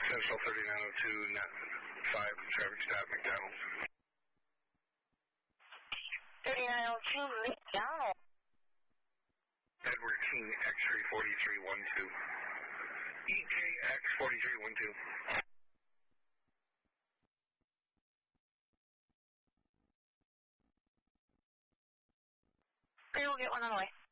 Central 3902, net 5, traffic stop, McDonald's. 3902, McDonald's. Edward King, X-ray 4312. EKX 4312. Okay, we'll get one on the way.